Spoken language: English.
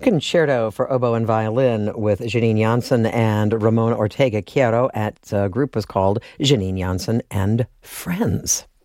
Concerto for oboe and violin with Janine Janssen and Ramon Ortega Quiero. That group was called Janine Janssen and Friends.